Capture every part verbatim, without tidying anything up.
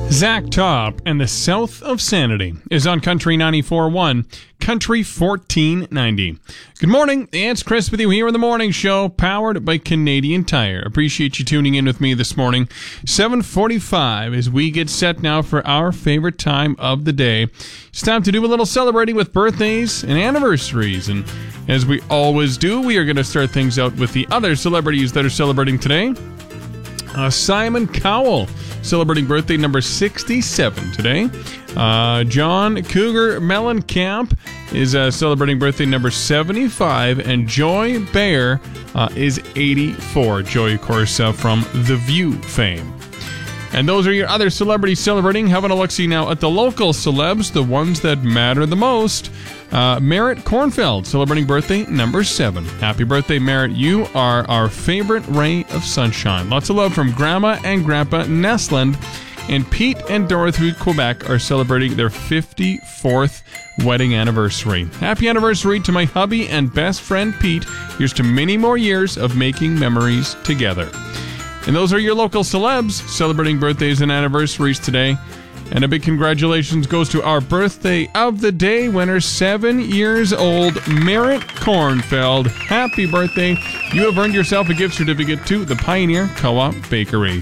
Zach Top and the South of Sanity is on Country ninety-four point one, Country fourteen ninety. Good morning, it's Chris with you here in the morning show, powered by Canadian Tire. Appreciate you tuning in with me this morning. seven forty-five as we get set now for our favorite time of the day. It's time to do a little celebrating with birthdays and anniversaries, and as we always do, we are going to start things out with the other celebrities that are celebrating today. Uh, Simon Cowell, celebrating birthday number sixty-seven today. Uh, John Cougar Mellencamp is uh, celebrating birthday number seventy-five. And Joy Behar uh, is eighty-four. Joy, of course, uh, from The View fame. And those are your other celebrities celebrating. Having a look-see now at the local celebs, the ones that matter the most. Uh, Merritt Kornfeld, celebrating birthday number seven. Happy birthday, Merritt. You are our favorite ray of sunshine. Lots of love from Grandma and Grandpa Nestland. And Pete and Dorothy Quebec are celebrating their fifty-fourth wedding anniversary. Happy anniversary to my hubby and best friend, Pete. Here's to many more years of making memories together. And those are your local celebs celebrating birthdays and anniversaries today. And a big congratulations goes to our birthday of the day winner, seven years old, Merritt Kornfeld. Happy birthday. You have earned yourself a gift certificate to the Pioneer Co-op Bakery.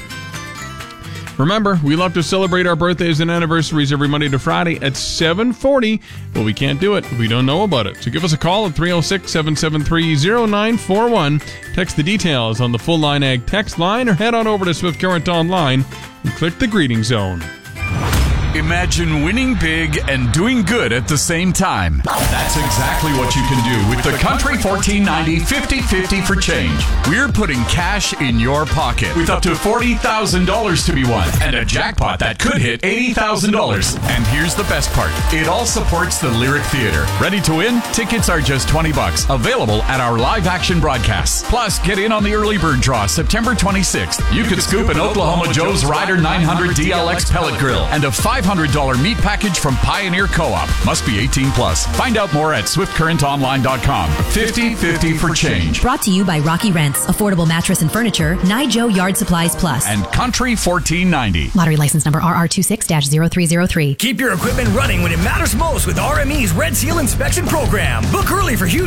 Remember, we love to celebrate our birthdays and anniversaries every Monday to Friday at seven forty, but we can't do it if we don't know about it. So give us a call at three oh six, seven seven three, oh nine four one. Text the details on the Full Line Ag text line or head on over to Swift Current Online and click the greeting zone. Imagine winning big and doing good at the same time. That's exactly what you can do with the Country fourteen ninety fifty fifty for change. We're putting cash in your pocket with up to forty thousand dollars to be won and a jackpot that could hit eighty thousand dollars. And here's the best part. It all supports the Lyric Theatre. Ready to win? Tickets are just twenty bucks. Available at our live action broadcasts. Plus, get in on the early bird draw September twenty-sixth. You could scoop an Oklahoma Joe's Rider nine hundred D L X pellet grill and a five hundred dollars meat package from Pioneer Co-op. Must be eighteen plus. Find out more at swift current online dot com. fifty fifty for change. Brought to you by Rocky Rents, affordable mattress and furniture, Nijo Yard Supplies Plus. And Country fourteen ninety. Lottery license number R R two six dash zero three zero three. Keep your equipment running when it matters most with R M E's Red Seal Inspection Program. Book early for huge